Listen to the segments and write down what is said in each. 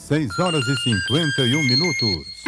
6h51.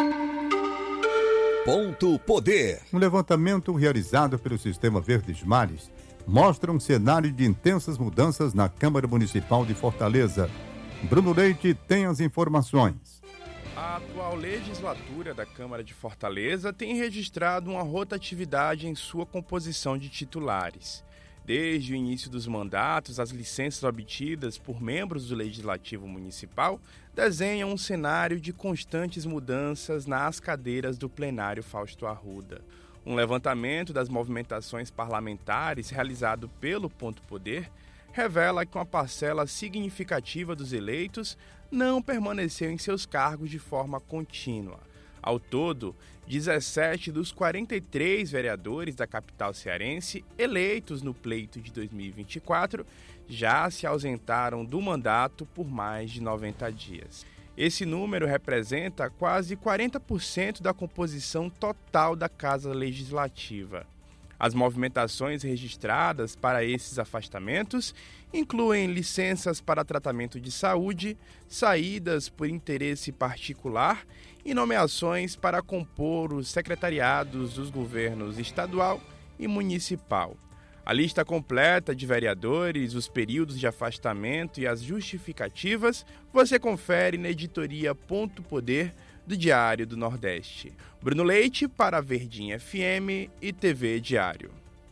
Ponto Poder. Um levantamento realizado pelo Sistema Verdes Mares mostra um cenário de intensas mudanças na Câmara Municipal de Fortaleza. Bruno Leite tem as informações. A atual legislatura da Câmara de Fortaleza tem registrado uma rotatividade em sua composição de titulares. Desde o início dos mandatos, as licenças obtidas por membros do Legislativo Municipal desenham um cenário de constantes mudanças nas cadeiras do plenário Fausto Arruda. Um levantamento das movimentações parlamentares realizado pelo Ponto Poder revela que uma parcela significativa dos eleitos não permaneceu em seus cargos de forma contínua. Ao todo, 17 dos 43 vereadores da capital cearense eleitos no pleito de 2024 já se ausentaram do mandato por mais de 90 dias. Esse número representa quase 40% da composição total da Casa Legislativa. As movimentações registradas para esses afastamentos incluem licenças para tratamento de saúde, saídas por interesse particular e nomeações para compor os secretariados dos governos estadual e municipal. A lista completa de vereadores, os períodos de afastamento e as justificativas você confere na editoria Ponto Poder do Diário do Nordeste. Bruno Leite para a Verdinha FM e TV Diário.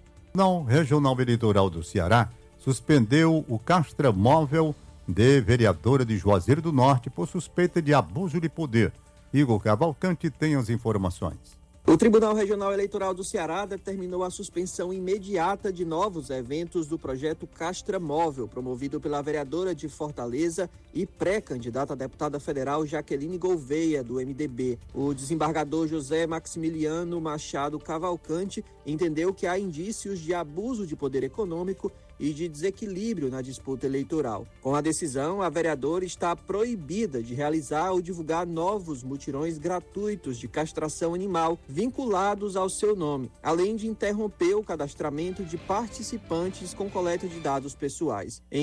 O Regional Eleitoral do Ceará suspendeu o castramóvel de vereadora de Juazeiro do Norte por suspeita de abuso de poder. Igor Cavalcante tem as informações. O Tribunal Regional Eleitoral do Ceará determinou a suspensão imediata de novos eventos do projeto Castramóvel, promovido pela vereadora de Fortaleza e pré-candidata a deputada federal Jaqueline Gouveia, do MDB. O desembargador José Maximiliano Machado Cavalcante entendeu que há indícios de abuso de poder econômico e de desequilíbrio na disputa eleitoral. Com a decisão, a vereadora está proibida de realizar ou divulgar novos mutirões gratuitos de castração animal vinculados ao seu nome, além de interromper o cadastramento de participantes com coleta de dados pessoais.